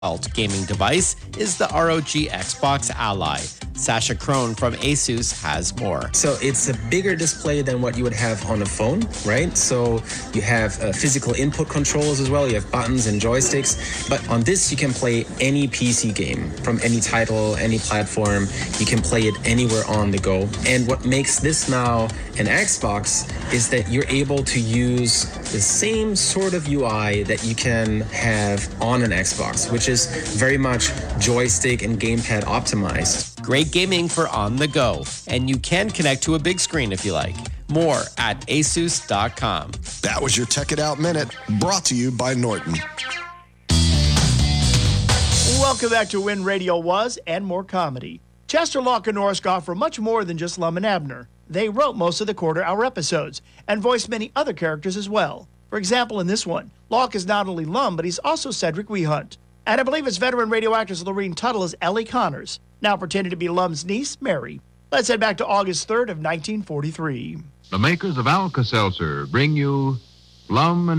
gaming device is the ROG Xbox Ally. Sasha Crone from Asus has more. So it's a bigger display than what you would have on a phone, right? So you have physical input controls as well. You have buttons and joysticks. But on this, you can play any PC game from any title, any platform. You can play it anywhere on the go. And what makes this now an Xbox is that you're able to use the same sort of UI that you can have on an Xbox, which is very much joystick and gamepad optimized. Great gaming for on the go, and you can connect to a big screen if you like. More at asus.com. That was your Tech It Out Minute, brought to you by Norton. Welcome back to When Radio Was and More Comedy. Chester, Locke, and Norskopf were much more than just Lum and Abner. They wrote most of the quarter-hour episodes and voiced many other characters as well. For example, in this one, Locke is not only Lum, but he's also Cedric Wehunt. And I believe it's veteran radio actress Lorene Tuttle as Ellie Connors, now pretending to be Lum's niece, Mary. Let's head back to August 3rd of 1943. The makers of Alka-Seltzer bring you Lum and